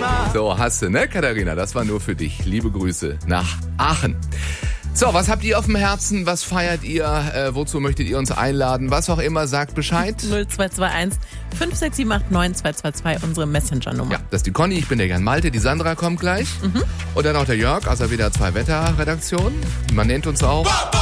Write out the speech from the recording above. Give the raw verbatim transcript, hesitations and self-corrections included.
So, hast du, ne, Katharina? Das war nur für dich. Liebe Grüße nach Aachen. So, was habt ihr auf dem Herzen? Was feiert ihr? Äh, wozu möchtet ihr uns einladen? Was auch immer, sagt Bescheid. null zwei zwei eins fünf sechs sieben acht neun zwei zwei zwei, unsere Messenger-Nummer. Ja, das ist die Conny, ich bin der Jan Malte, die Sandra kommt gleich. Mhm. Und dann auch der Jörg aus der W D R zwei Wetter-Redaktion. Man nennt uns auch...